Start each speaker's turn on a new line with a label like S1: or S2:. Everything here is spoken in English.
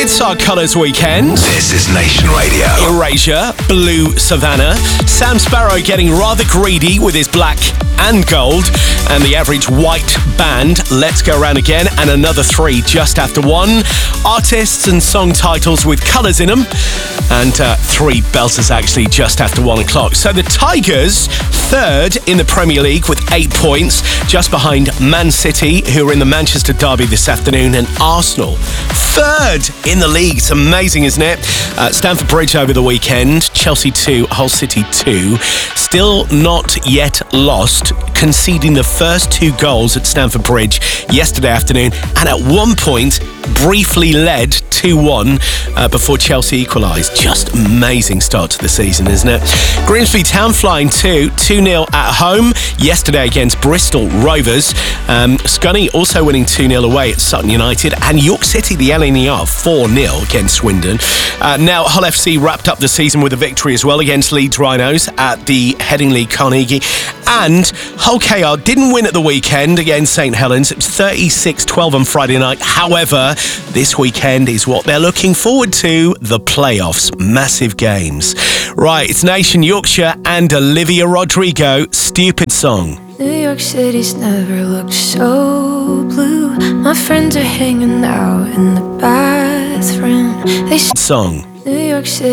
S1: It's our Colours Weekend.
S2: This is Nation Radio.
S1: Erasure, Blue Savannah. Sam Sparro getting rather greedy with his black and gold. And the average white band, Let's Go Round Again, and another 3 just after 1. Artists and song titles with colours in them. And 3 belters actually just after 1 o'clock. So the Tigers, 3rd in the Premier League with 8 points, just behind Man City, who are in the Manchester Derby this afternoon, and Arsenal, 3rd in the league. It's amazing, isn't it? Stamford Bridge over the weekend, Chelsea 2, Hull City 2. Still not yet lost, conceding the first 2 goals at Stamford Bridge yesterday afternoon, and at one point briefly led 2-1 before Chelsea equalised. Just amazing start to the season, isn't it? Grimsby Town flying 2-0 at home yesterday against Bristol Rovers. Scunny also winning 2-0 away at Sutton United, and York City, the LNER, 4-0 against Swindon. Now Hull FC wrapped up the season with a victory as well against Leeds Rhinos at the Headingley Carnegie, and Hull KR didn't win at the weekend against St Helens. It was 36-12 on Friday night. However, this weekend is what they're looking forward to, the playoffs. Massive games. Right, it's Nation Yorkshire and Olivia Rodrigo, Stupid Song.
S3: New York City's never looked so blue. My friends are hanging out in the bathroom.
S1: Song.
S3: New York City.